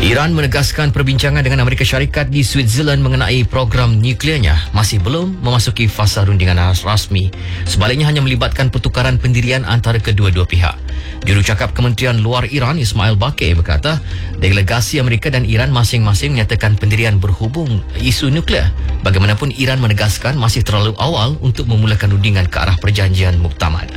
Iran menegaskan perbincangan dengan Amerika Syarikat di Switzerland mengenai program nuklearnya masih belum memasuki fasa rundingan rasmi. Sebaliknya hanya melibatkan pertukaran pendirian antara kedua-dua pihak. Jurucakap Kementerian Luar Iran Ismail Baqir berkata, delegasi Amerika dan Iran masing-masing menyatakan pendirian berhubung isu nuklear. Bagaimanapun Iran menegaskan masih terlalu awal untuk memulakan rundingan ke arah perjanjian muktamad.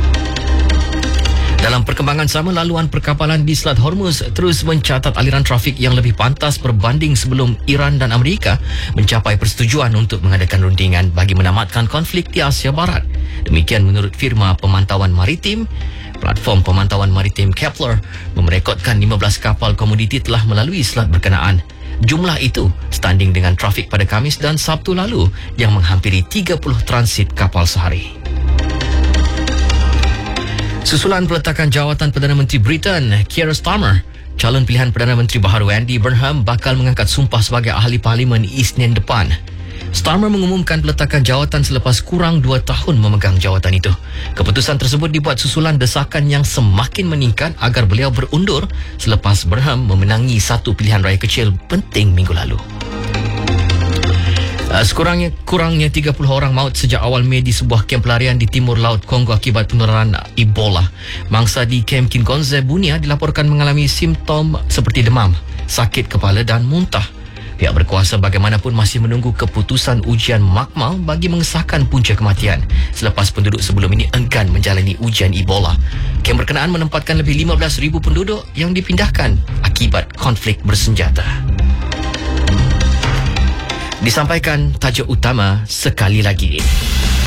Dalam perkembangan sama, laluan perkapalan di Selat Hormuz terus mencatat aliran trafik yang lebih pantas berbanding sebelum Iran dan Amerika mencapai persetujuan untuk mengadakan rundingan bagi menamatkan konflik di Asia Barat. Demikian menurut firma pemantauan maritim. Platform pemantauan maritim Kepler memerekodkan 15 kapal komoditi telah melalui selat berkenaan. Jumlah itu setanding dengan trafik pada Khamis dan Sabtu lalu yang menghampiri 30 transit kapal sehari. Susulan peletakan jawatan Perdana Menteri Britain, Keir Starmer, calon pilihan Perdana Menteri baharu Andy Burnham bakal mengangkat sumpah sebagai ahli parlimen Isnin depan. Starmer mengumumkan peletakan jawatan selepas kurang 2 tahun memegang jawatan itu. Keputusan tersebut dibuat susulan desakan yang semakin meningkat agar beliau berundur selepas Burnham memenangi satu pilihan raya kecil penting minggu lalu. Kurangnya 30 orang maut sejak awal Mei di sebuah kem pelarian di timur laut Kongo akibat penularan Ebola. Mangsa di kem Kingonze Bunia dilaporkan mengalami simptom seperti demam, sakit kepala dan muntah. Pihak berkuasa bagaimanapun masih menunggu keputusan ujian makmal bagi mengesahkan punca kematian selepas penduduk sebelum ini enggan menjalani ujian Ebola. Kem berkenaan menempatkan lebih 15,000 penduduk yang dipindahkan akibat konflik bersenjata. Disampaikan tajuk utama sekali lagi.